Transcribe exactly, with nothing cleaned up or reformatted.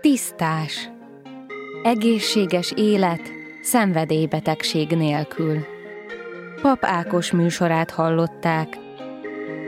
Tisztás. Egészséges élet, szenvedélybetegség nélkül. Pap Ákos műsorát hallották.